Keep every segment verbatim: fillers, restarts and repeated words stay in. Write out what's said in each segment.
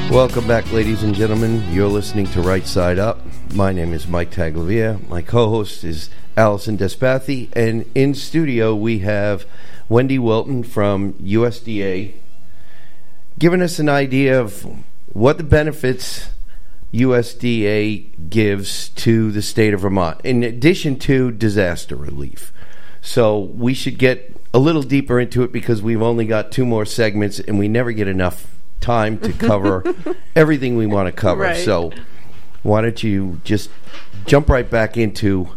Welcome back, ladies and gentlemen. You're listening to Right Side Up. My name is Mike Taglavia. My co-host is Allison Despathi. And in studio, we have Wendy Wilton from U S D A giving us an idea of what the benefits U S D A gives to the state of Vermont, in addition to disaster relief. So we should get a little deeper into it because we've only got two more segments and we never get enough time to cover everything we want to cover. Right. So why don't you just jump right back into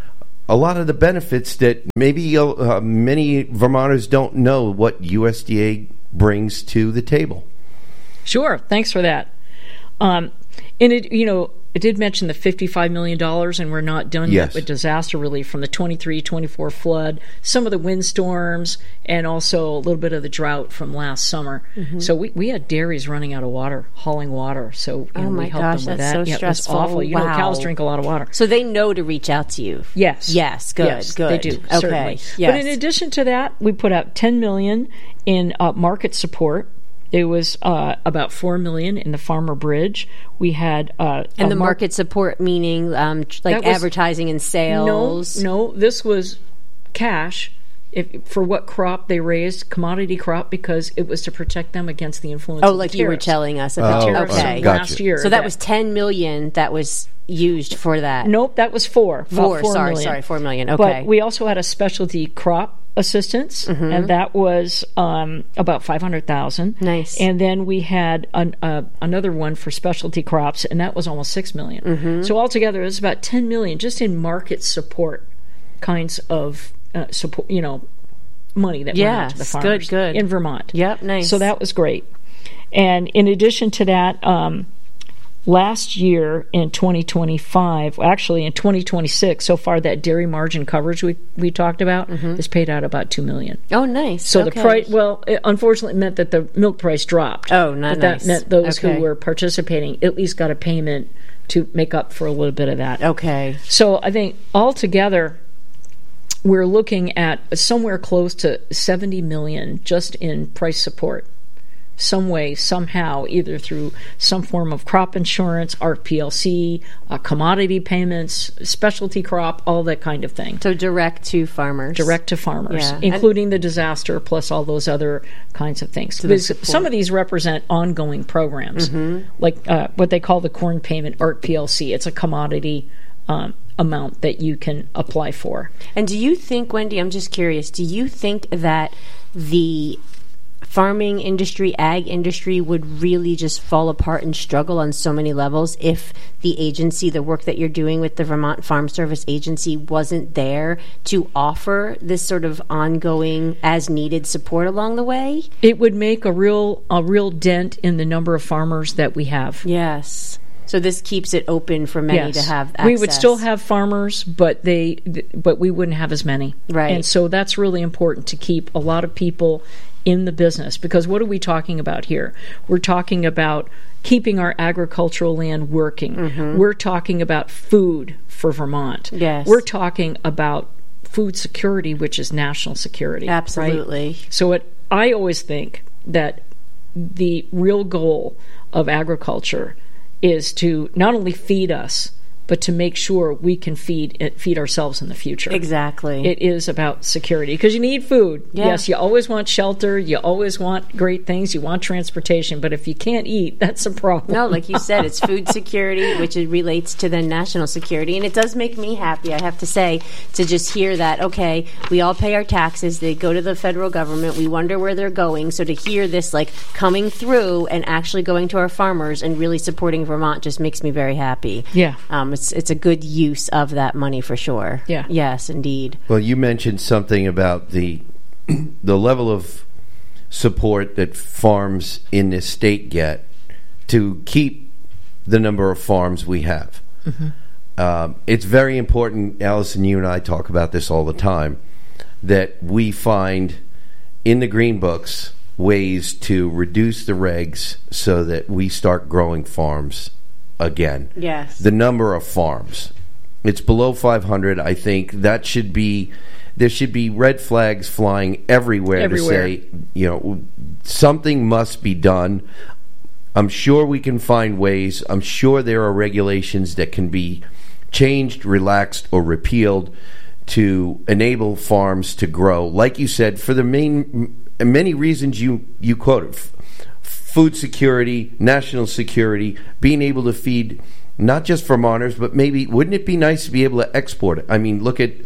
a lot of the benefits that maybe uh, many Vermonters don't know what U S D A brings to the table. Sure. Thanks for that. Um, and it, you know, it did mention the fifty-five million dollars, and we're not done Yes. yet with disaster relief from the twenty-three twenty-four flood, some of the windstorms, and also a little bit of the drought from last summer. Mm-hmm. So we, we had dairies running out of water, hauling water. So you oh know, my we helped gosh, them with that's that. so yeah, stressful. It was awful. You wow. know, cows drink a lot of water. So they know to reach out to you. Yes. Yes. Good. Yes, good. they do. Okay. Certainly. Yes. But in addition to that, we put out ten million dollars in uh, market support. It was uh, about four million dollars in the Farmer Bridge. We had uh, and the mar- market support meaning um, tr- like was, advertising and sales. No, no, this was cash if, for what crop they raised, commodity crop, because it was to protect them against the influence. Oh, of like the you were tariffs. telling us The about. Oh, tariffs okay. from Gotcha. last year. So that was ten million dollars that was used for that. Nope, that was four. about Four. four sorry, million. sorry, four million. Okay. But we also had a specialty crop assistance, Mm-hmm. and that was um, about five hundred thousand. Nice. And then we had an, uh, another one for specialty crops, and that was almost six million. Mm-hmm. So altogether, it was about ten million just in market support kinds of uh, support. You know, money that went out to the Yes, farmers good, good. in Vermont. Yep, nice. So that was great. And in addition to that, um, last year in twenty twenty-five, actually in twenty twenty-six, so far that dairy margin coverage we we talked about Mm-hmm. is paid out about two million. Oh, nice. So okay. the price, well, it unfortunately meant that the milk price dropped. Oh, not but nice. that meant those Okay. who were participating at least got a payment to make up for a little bit of that. Okay. So I think altogether, we're looking at somewhere close to seventy million just in price support, some way, somehow, either through some form of crop insurance, R P L C, uh, commodity payments, specialty crop, all that kind of thing. So direct to farmers. Direct to farmers, Yeah. including the disaster, plus all those other kinds of things. the Because support. some of these represent ongoing programs, like uh, what they call the corn payment, R P L C. It's a commodity um, amount that you can apply for. And do you think, Wendy, I'm just curious, do you think that the farming industry, ag industry would really just fall apart and struggle on so many levels if the agency, the work that you're doing with the Vermont Farm Service Agency wasn't there to offer this sort of ongoing as needed support along the way? It would make a real a real dent in the number of farmers that we have. Yes. So this keeps it open for many Yes. to have access. We would still have farmers, but they but we wouldn't have as many. Right. And so that's really important to keep a lot of people in the business, because what are we talking about here? We're talking about keeping our agricultural land working. Mm-hmm. We're talking about food for Vermont. Yes. We're talking about food security, which is national security. right? Absolutely. So it, I always think that the real goal of agriculture is to not only feed us, but to make sure we can feed feed ourselves in the future. Exactly. It is about security, because you need food. Yeah. Yes, you always want shelter, you always want great things, you want transportation, but if you can't eat, that's a problem. No, like you said, it's food security, which it relates to the national security. And it does make me happy, I have to say, to just hear that, okay, we all pay our taxes, they go to the federal government, we wonder where they're going. So to hear this, like, coming through and actually going to our farmers and really supporting Vermont just makes me very happy. Yeah. Um, it's, it's a good use of that money for sure. Yeah. Yes, indeed. Well, you mentioned something about the the level of support that farms in this state get to keep the number of farms we have. Mm-hmm. Uh, it's very important, Allison, you and I talk about this all the time, that we find in the Green Books ways to reduce the regs so that we start growing farms again. Yes. The number of farms. It's below five hundred. I think that should be, there should be red flags flying everywhere, Everywhere. to say, you know, something must be done. I'm sure we can find ways. I'm sure there are regulations that can be changed, relaxed, or repealed to enable farms to grow. Like you said, for the main many reasons you, you quoted. F- food security, national security, being able to feed not just Vermonters, but maybe, wouldn't it be nice to be able to export it? I mean, look at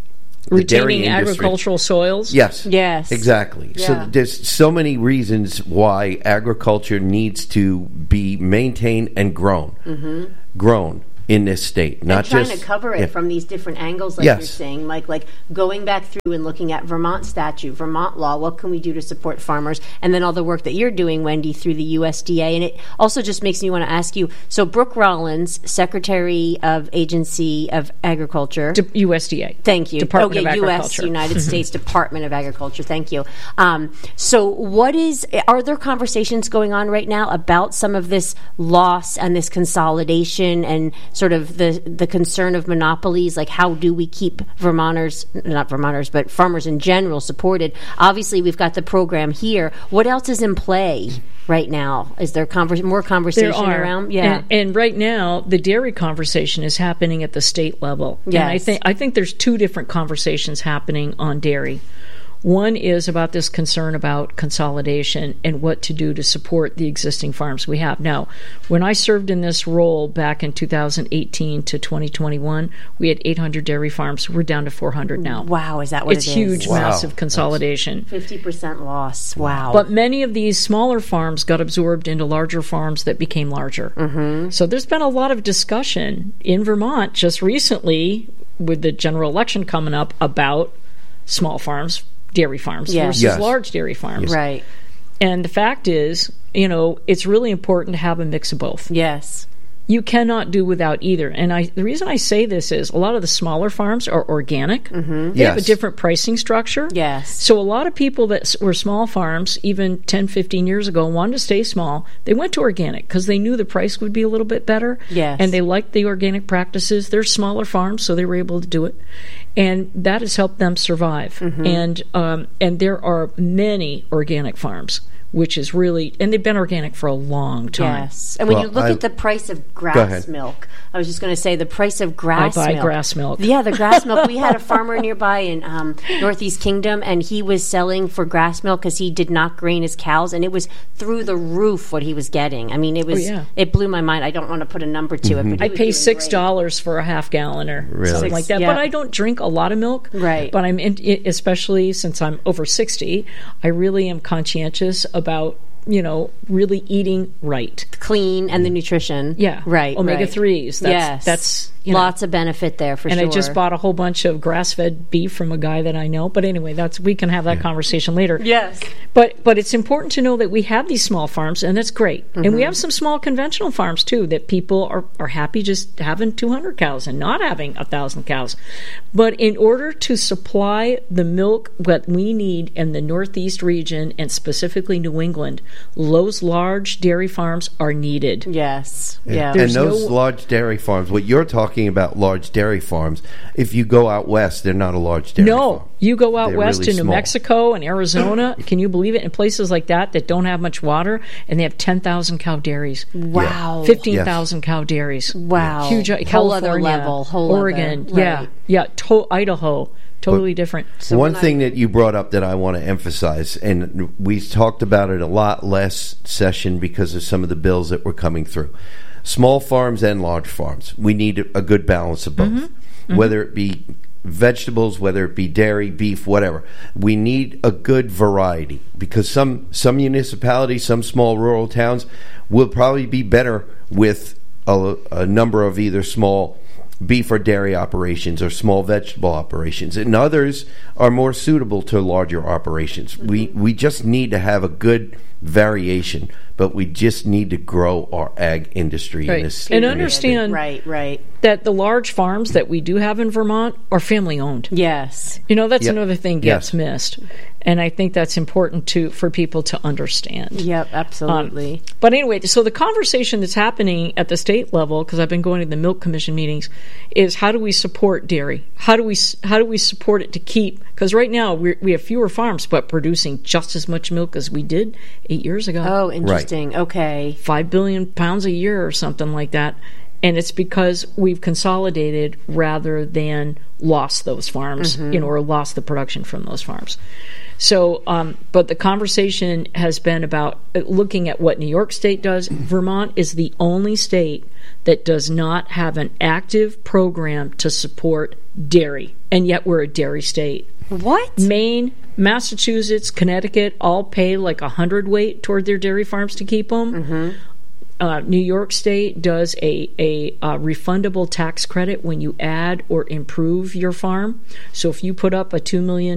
the dairy retaining industry. Agricultural soils. Yes. Yes. Exactly. Yeah. So there's so many reasons why agriculture needs to be maintained and grown. Mm-hmm. Grown in this state. Not and trying just to cover it yeah. from these different angles, like Yes. you're saying, Mike, like going back through and looking at Vermont statute, Vermont law, what can we do to support farmers, and then all the work that you're doing, Wendy, through the U S D A. And it also just makes me want to ask you, so Brooke Rollins, Secretary of Agency of Agriculture. De- U S D A. Thank you. Department oh, yeah, of U S Agriculture. United States Department of Agriculture. Thank you. Um, so, what is? Are there conversations going on right now about some of this loss and this consolidation and sort of the the concern of monopolies? Like, how do we keep Vermonters, not Vermonters, but farmers in general supported? Obviously, we've got the program here. What else is in play right now? Is there conver- more conversation There are. around? Yeah. And, and right now, the dairy conversation is happening at the state level. Yes. And I think I think there's two different conversations happening on dairy. One is about this concern about consolidation and what to do to support the existing farms we have. Now, when I served in this role back in two thousand eighteen to twenty twenty-one, we had eight hundred dairy farms. We're down to four hundred now. Wow, is that what It's it is? huge, Wow. massive consolidation. fifty percent loss. Wow. But many of these smaller farms got absorbed into larger farms that became larger. Mm-hmm. So there's been a lot of discussion in Vermont just recently with the general election coming up about small farms, dairy farms Yes. versus Yes. large dairy farms. right. And the fact is, you know, it's really important to have a mix of both. Yes. You cannot do without either. And I, the reason I say this is a lot of the smaller farms are organic. Mm-hmm. They have a Yes. different pricing structure. Yes. So a lot of people that s- were small farms, even ten, fifteen years ago, wanted to stay small. They went to organic because they knew the price would be a little bit better. Yes. And they liked the organic practices. They're smaller farms, so they were able to do it. And that has helped them survive. Mm-hmm. And um, and there are many organic farms, which is really, and they've been organic for a long time. Yes. And when Well, you look I- at the price of Go grass ahead. milk, I was just going to say the price of grass I buy milk. grass milk. Yeah, the grass milk. We had a farmer nearby in um, Northeast Kingdom, and he was selling for grass milk because he did not grain his cows, and it was through the roof what he was getting. I mean, it was, Oh, yeah. it blew my mind. I don't want to put a number to it, but he I was pay doing six great. dollars for a half gallon or Really? something Six- like that. yeah. But I don't drink a lot of milk. Right. But I'm in, i- especially since I'm over sixty, I really am conscientious about, you know, really eating right. Clean and the nutrition. Yeah. Right. Omega right. threes. That's, yes. That's, you know, lots of benefit there for and sure. I just bought a whole bunch of grass-fed beef from a guy that I know. But anyway, that's we can have that conversation later. Yes. But but it's important to know that we have these small farms, and that's great. Mm-hmm. And we have some small conventional farms too that people are, are happy just having two hundred cows and not having one thousand cows. But in order to supply the milk that we need in the Northeast region and specifically New England, those large dairy farms are needed. Yes. Yeah. And There's those no- large dairy farms, what you're talking about, large dairy farms, if you go out west, they're not a large dairy No, farm. you go out They're west really to New small. Mexico and Arizona. Can you believe it? In places like that that don't have much water, and they have ten thousand cow dairies, Wow. fifteen thousand cow dairies. Wow. Huge. Whole California, other level. Whole Oregon. other, Yeah, right. yeah. To- Idaho, totally different. So One when thing I- that you brought up that I want to emphasize, and we talked about it a lot last session because of some of the bills that were coming through. Small farms and large farms. We need a good balance of both. Mm-hmm. Mm-hmm. Whether it be vegetables, whether it be dairy, beef, whatever. We need a good variety because some, some municipalities, some small rural towns will probably be better with a, a number of either small beef or dairy operations or small vegetable operations, and others are more suitable to larger operations. Mm-hmm. We we just need to have a good variation, but we just need to grow our ag industry Right. in this And in this understand- state. Right, right. That the large farms that we do have in Vermont are family owned. Yes. You know, that's Yep. another thing Yes. gets missed. And I think that's important to for people to understand. Yep, absolutely. Um, but anyway, so the conversation that's happening at the state level, because I've been going to the Milk Commission meetings, is how do we support dairy? How do we how do we support it to keep? Because right now we we have fewer farms, but producing just as much milk as we did eight years ago. Oh, interesting. Right. Okay, five billion pounds a year or something like that. And it's because we've consolidated rather than lost those farms, mm-hmm. you know, or lost the production from those farms. So, um, but the conversation has been about looking at what New York State does. Vermont is the only state that does not have an active program to support dairy, and yet we're a dairy state. What? Maine, Massachusetts, Connecticut all pay like a hundredweight toward their dairy farms to keep them. Mm-hmm. Uh, New York State does a, a, a refundable tax credit when you add or improve your farm. So if you put up a two million